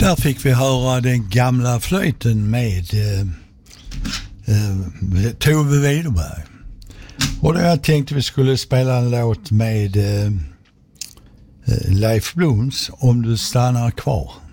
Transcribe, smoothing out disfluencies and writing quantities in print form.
Där fick vi höra den gamla flöjten med Tove Widerberg. Och då jag tänkte vi skulle spela en låt med Leif Bloms, Om du stannar kvar.